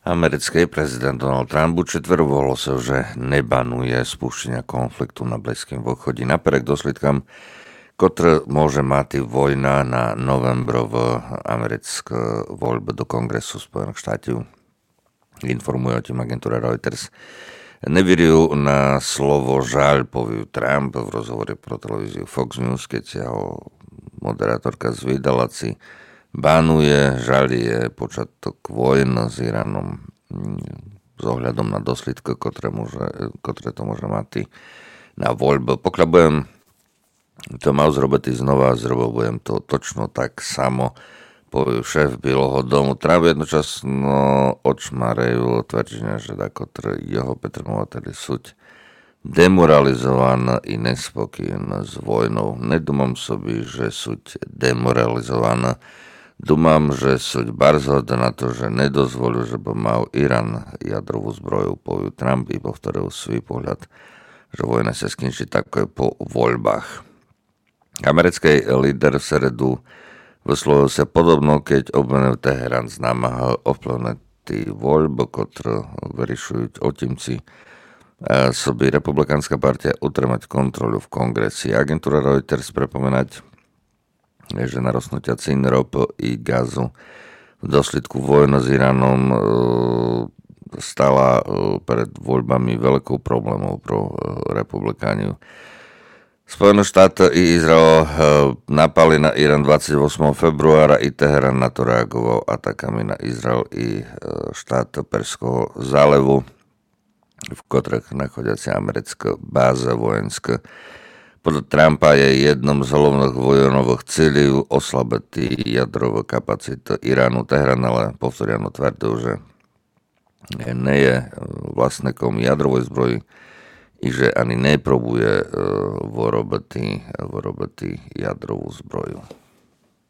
Americký prezident Donald Trump u četveru ohlásil, že nebanuje spúšťania konfliktu na Blízkym východe napriek dôsledkám, ktoré môže mať vojna na novembrové americké voľby do Kongresu Spojených štátov. Informuje o tým agentúra Reuters. Nevěřil na slovo žaľ, povie Trump v rozhovore pro televíziu Fox News, keď jeho moderátorka zvídala si banuje, žalie počiatok vojny s Iránom s ohľadom na dôsledky, ktoré to môže mať na voľbu. Pokiaľ budem to mal zrobiť znova, budem to točno tak samo, povie šéf Bieleho domu. Trump jednočasno očmarejú tvrdenia, že jeho petrmovateľi sú demoralizovaní i nespokojní s vojnou. Nedumám sobie, že sú demoralizovaní. Dumám, že sú bardzo hrdí na to, že nedozvolú, že by mal Irán jadrovú zbroju, povie Trump i povtoril svoj pohľad, že vojna sa skončí tako po voľbách. Americký líder v sredu vyslovil sa podobno, keď obvinený Teherán namáhal ovplyvniť voľby, ktoré vyriešujú otimci. Sobí republikánska partia utrzymać kontrolu v kongresi. Agentúra Reuters pripomínať, že narosnutia cien ropy i gazu v dôsledku vojny s Iránom stala pred voľbami veľkou problémov pro republikániu. Spojené štáty i Izrael napali na Irán 28. februára i Teherán na to reagoval atakami na Izrael i štát Perského zálevu, v ktorých nachádzia americké báze vojenské. Podľa Trumpa je jednom z hlavných vojnových cieľov oslabiť jadrové kapacity Iránu. Teherán ale povtoriano tvrdil, že nie je vlastníkom jadrovej zbroji i že ani neprobuje vyrobiti jadrovú zbroju.